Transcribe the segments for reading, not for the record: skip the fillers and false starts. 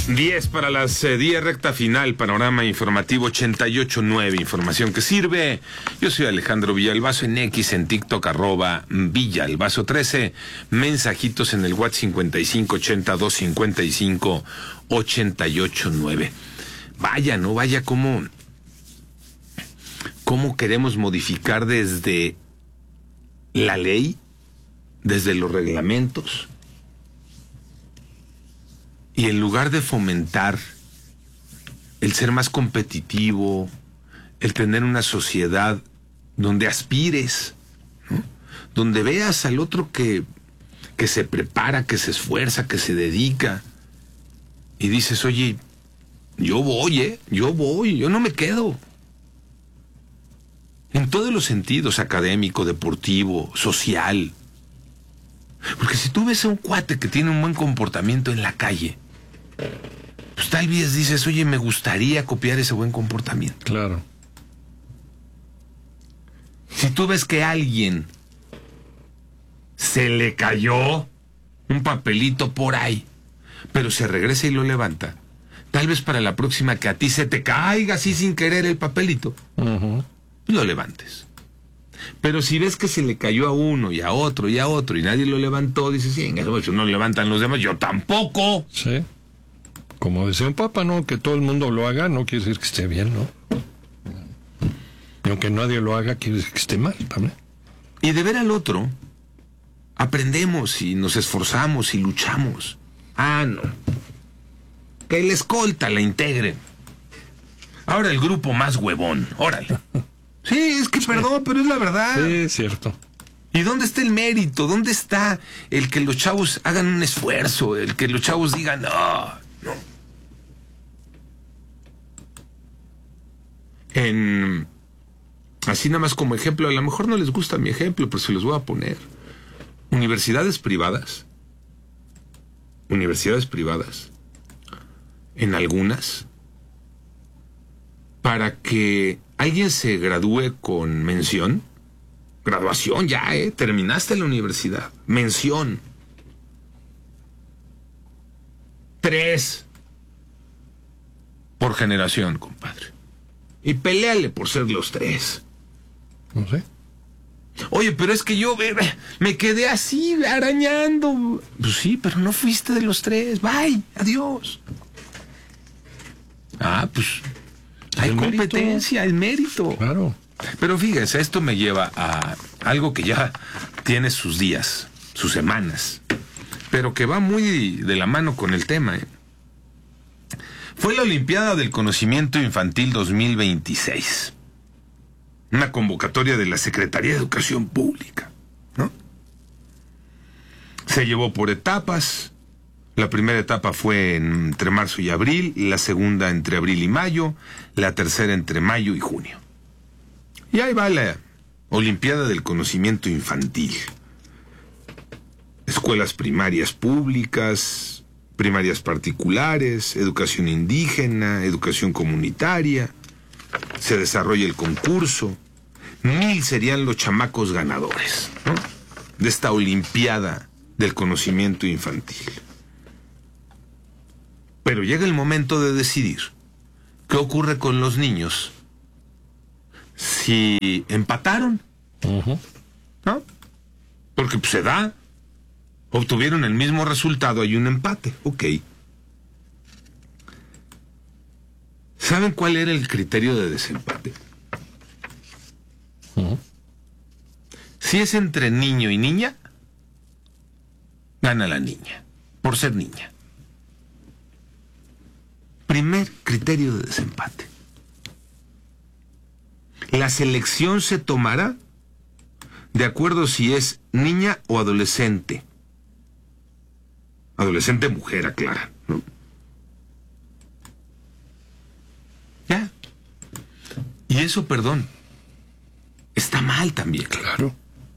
10 para las 10, recta final, panorama informativo 88.9, información que sirve. Yo soy Alejandro Villalbazo, en X, en TikTok, @Villalbazo13, mensajitos en el WhatsApp 5580-255-889. Vaya, ¿no? Vaya cómo queremos modificar desde la ley, desde los reglamentos. Y en lugar de fomentar el ser más competitivo, el tener una sociedad donde aspires, ¿no? Donde veas al otro que se prepara, que se esfuerza, que se dedica, y dices, oye, yo voy, yo no me quedo. En todos los sentidos, académico, deportivo, social. Porque si tú ves a un cuate que tiene un buen comportamiento en la calle, pues tal vez dices, oye, me gustaría copiar ese buen comportamiento. Claro. Si tú ves que a alguien se le cayó un papelito por ahí, pero se regresa y lo levanta, tal vez para la próxima que a ti se te caiga así sin querer el papelito, lo levantes. Pero si ves que se le cayó a uno y a otro y a otro y nadie lo levantó, dices, sí, no lo levantan los demás, yo tampoco. Sí. Como decía un papa, ¿no? Que todo el mundo lo haga no quiere decir que esté bien, ¿no? Y aunque nadie lo haga, quiere decir que esté mal también. Y de ver al otro, aprendemos y nos esforzamos y luchamos. Ah, no. Que la escolta la integren. Ahora el grupo más huevón, órale. Sí, es que perdón, pero es la verdad. Sí, es cierto. ¿Y dónde está el mérito? ¿Dónde está el que los chavos hagan un esfuerzo? El que los chavos digan, no. Así nada más como ejemplo, a lo mejor no les gusta mi ejemplo, pero se los voy a poner. Universidades privadas, en algunas, para que alguien se gradúe con mención, graduación ya, terminaste la universidad, mención, 3 por generación, compadre. Y peleale por ser los 3. No sé. Oye, pero es que yo me quedé así, arañando. Pues sí, pero no fuiste de los 3. Bye, adiós. Pues hay competencia, hay mérito. Claro. Pero fíjense, esto me lleva a algo que ya tiene sus días, sus semanas, pero que va muy de la mano con el tema. Fue la Olimpiada del Conocimiento Infantil 2026. Una convocatoria de la Secretaría de Educación Pública, ¿no? Se llevó por etapas. La primera etapa fue entre marzo y abril, la segunda entre abril y mayo, la tercera entre mayo y junio. Y ahí va la Olimpiada del Conocimiento Infantil. Escuelas primarias públicas, primarias particulares, educación indígena, educación comunitaria. Se desarrolla el concurso. 1000 serían los chamacos ganadores, ¿no?, de esta Olimpiada del Conocimiento Infantil. Pero llega el momento de decidir qué ocurre con los niños si empataron, ¿no? Porque pues, se da, obtuvieron el mismo resultado, hay un empate, ok. ¿Saben cuál era el criterio de desempate? Si es entre niño y niña, gana la niña, por ser niña. Primer criterio de desempate. La selección se tomará de acuerdo si es niña o adolescente. Adolescente mujer, aclara, ¿no? Ya. Y eso, perdón, está mal también. Claro.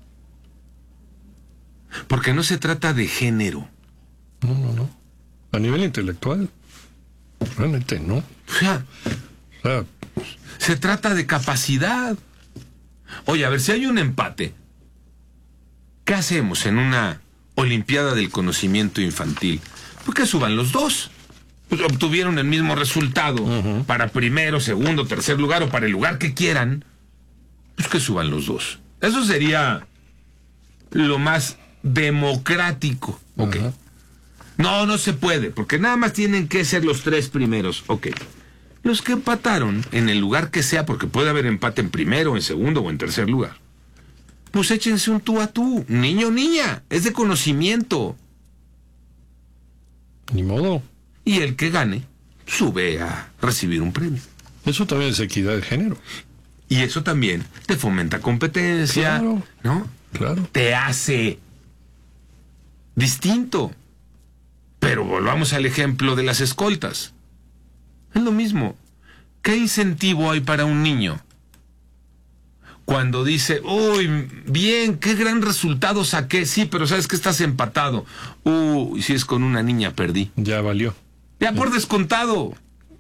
Porque no se trata de género. No. A nivel intelectual, realmente no. O sea, se trata de capacidad. Oye, a ver, si hay un empate, ¿qué hacemos en una Olimpiada del Conocimiento Infantil? Pues que suban los dos. pues, obtuvieron el mismo resultado para primero, segundo, tercer lugar o para el lugar que quieran, pues que suban los dos. Eso sería lo más democrático. Ok. No se puede, porque nada más tienen que ser los 3 primeros. Ok. Los que empataron, en el lugar que sea, porque puede haber empate en primero, en segundo o en tercer lugar, pues échense un tú a tú. Niño o niña, es de conocimiento. Ni modo. Y el que gane, sube a recibir un premio. Eso también es equidad de género. Y eso también te fomenta competencia, claro, ¿no? Claro. Te hace distinto. Pero volvamos al ejemplo de las escoltas. Es lo mismo. ¿Qué incentivo hay para un niño cuando dice, uy, bien, qué gran resultado saqué? Sí, pero sabes que estás empatado. Y si es con una niña, perdí. Ya valió. Ya por descontado.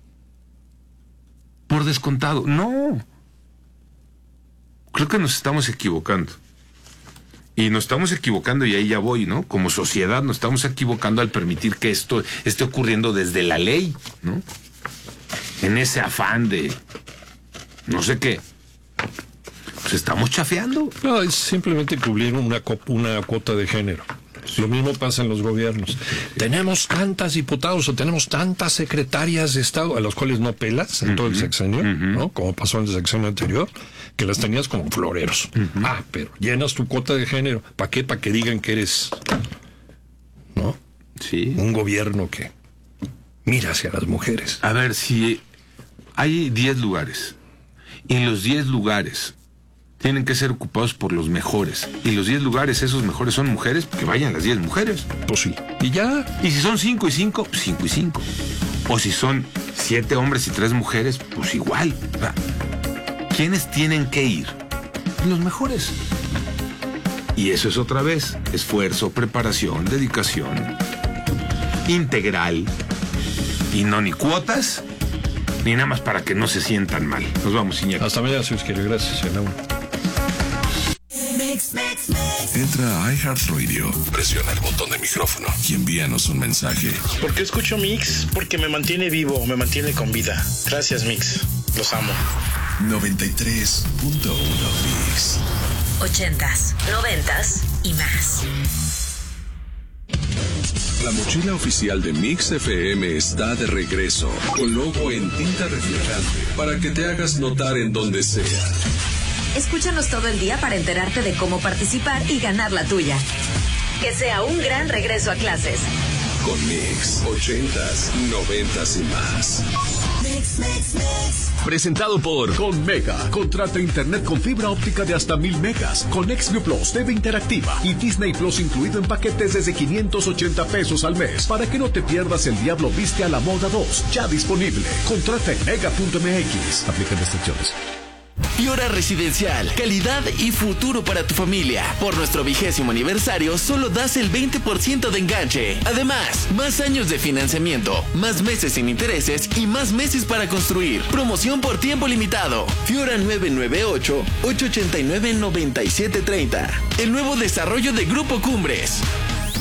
Por descontado. No. Creo que nos estamos equivocando. Y nos estamos equivocando, y ahí ya voy, ¿no? Como sociedad nos estamos equivocando al permitir que esto esté ocurriendo desde la ley, ¿no? En ese afán de no sé qué. Pues estamos chafeando. No, es simplemente cubrir una cuota de género. Lo mismo pasa en los gobiernos. Tenemos tantas diputados o tenemos tantas secretarias de Estado a los cuales no pelas en todo el sexenio, ¿no? Como pasó en el sexenio anterior, que las tenías como floreros. Pero llenas tu cuota de género. ¿Para qué? Para que digan que eres, ¿no? Sí. Un gobierno que mira hacia las mujeres. A ver, si hay 10 lugares, y los 10 lugares tienen que ser ocupados por los mejores, y los 10 lugares, esos mejores son mujeres, que vayan las 10 mujeres. Pues sí. Y ya. Y si son 5 y 5, 5 y 5. O si son 7 hombres y 3 mujeres, pues igual. ¿Quiénes tienen que ir? Los mejores. Y eso es otra vez esfuerzo, preparación, dedicación integral. Y no ni cuotas, ni nada más para que no se sientan mal. Nos vamos, Iñaki. Hasta mañana, si os quiere. Gracias, Ana. Entra a iHeartRadio, presiona el botón de micrófono y envíanos un mensaje. ¿Por qué escucho Mix? Porque me mantiene vivo, me mantiene con vida. Gracias, Mix. Los amo. 93.1 Mix. 80s, 90s y más. La mochila oficial de Mix FM está de regreso, con logo en tinta reflejante, para que te hagas notar en donde sea. Escúchanos todo el día para enterarte de cómo participar y ganar la tuya. Que sea un gran regreso a clases. Con Mix, 80s, 90s y más. Presentado por Conmega. Contrata internet con fibra óptica de hasta 1000 megas. Con Xview Plus, TV interactiva y Disney Plus incluido en paquetes desde 580 pesos al mes. Para que no te pierdas El Diablo Viste a la Moda 2. Ya disponible. Contrata en mega.mx. Aplican restricciones. Fiora Residencial, calidad y futuro para tu familia. Por nuestro 20º aniversario, solo das el 20% de enganche. Además, más años de financiamiento, más meses sin intereses y más meses para construir. Promoción por tiempo limitado. Fiora 998-889-9730. El nuevo desarrollo de Grupo Cumbres.